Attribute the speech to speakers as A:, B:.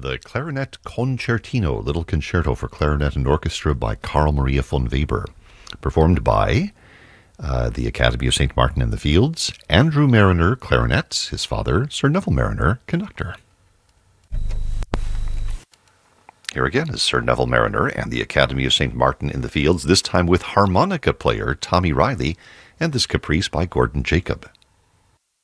A: the Clarinet Concertino, Little Concerto for Clarinet and Orchestra by Carl Maria von Weber, performed by the Academy of St. Martin in the Fields, Andrew Marriner, clarinet, his father, Sir Neville Marriner, conductor. Here again is Sir Neville Marriner and the Academy of St. Martin in the Fields, this time with harmonica player Tommy Riley, and this caprice by Gordon Jacob.